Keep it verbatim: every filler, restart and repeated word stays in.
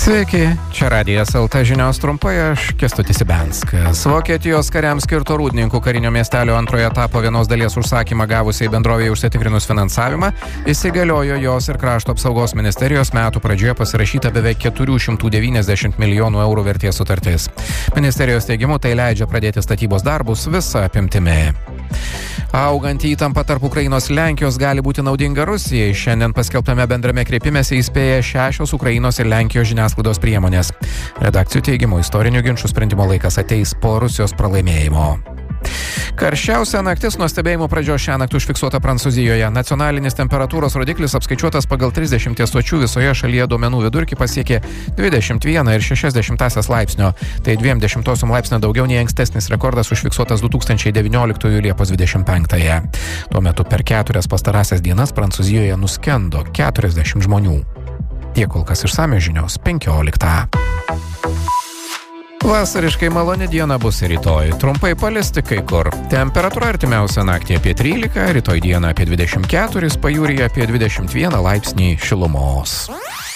Sveiki, čia Radijas L T žinios trumpai, aš Kęstutis Ibenskas. Vokietijos kariams skirto Rūdninkų karinio miestelio antrojo etapo vienos dalies užsakymą gavusiai bendrovėje užsitikrinus finansavimą, įsigaliojo jos ir krašto apsaugos ministerijos metų pradžioje pasirašyta beveik keturi šimtai devyniasdešimt milijonų eurų vertės sutartis. Ministerijos teigimu tai leidžia pradėti statybos darbus visa apimtimi. Augant įtampa tarp Ukrainos ir Lenkijos gali būti naudinga Rusijai. Šiandien paskelbtame bendrame kreipimėse įspėja šešios Ukrainos ir Lenkijos žiniasklaidos priemonės. Redakcijų teigimu istorinių ginčų sprendimo laikas ateis po Rusijos pralaimėjimo. Karščiausia naktis nuo stebėjimo pradžios šiąnakt užfiksuota Prancūzijoje. Nacionalinis temperatūros rodiklis apskaičiuotas pagal trisdešimties stočių visoje šalyje duomenų vidurkį pasiekė dvidešimt vieną ir šešias dešimtąsias laipsnio. Tai dviem dešimtosiom laipsnio daugiau nei ankstesnis rekordas užfiksuotas du tūkstančiai devynioliktųjų Liepos dvidešimt penktąją. Tuo metu per keturias pastarąsias dienas Prancūzijoje nuskendo keturiasdešimt žmonių. Tiek kol kas išsamios žinios penkioliktą. Vasariškai maloni diena bus rytoj. Trumpai palis tik kai kur. Temperatūra artimiausią naktį apie trylika, rytoj dieną apie dvidešimt keturis, pajūryje apie dvidešimt vieną laipsnį šilumos.